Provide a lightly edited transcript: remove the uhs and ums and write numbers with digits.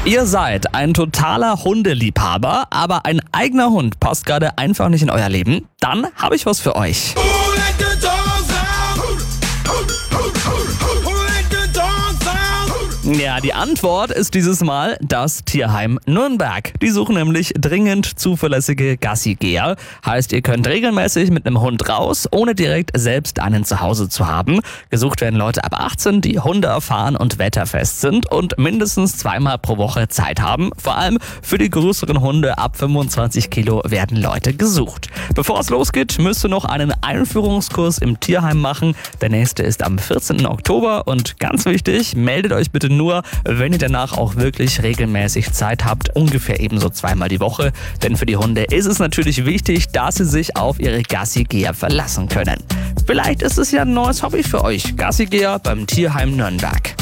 Ihr seid ein totaler Hundeliebhaber, aber ein eigener Hund passt gerade einfach nicht in euer Leben? Dann habe ich was für euch. Ja, die Antwort ist dieses Mal das Tierheim Nürnberg. Die suchen nämlich dringend zuverlässige Gassigeher. Heißt, ihr könnt regelmäßig mit einem Hund raus, ohne direkt selbst einen zu Hause zu haben. Gesucht werden Leute ab 18, die Hunde erfahren und wetterfest sind und mindestens 2-mal pro Woche Zeit haben. Vor allem für die größeren Hunde ab 25 Kilo werden Leute gesucht. Bevor es losgeht, müsst ihr noch einen Einführungskurs im Tierheim machen. Der nächste ist am 14. Oktober und ganz wichtig, meldet euch bitte nur, wenn ihr danach auch wirklich regelmäßig Zeit habt, ungefähr ebenso 2-mal die Woche. Denn für die Hunde ist es natürlich wichtig, dass sie sich auf ihre Gassigeher verlassen können. Vielleicht ist es ja ein neues Hobby für euch. Gassigeher beim Tierheim Nürnberg.